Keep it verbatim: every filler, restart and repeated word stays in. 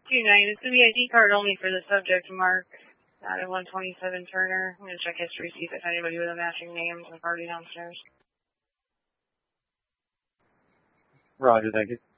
two nine. It's going to be I D card only for the subject, Mark. Out of one twenty-seven Turner. I'm going to check history, see if there's anybody with a matching name in the party downstairs. Roger, thank you.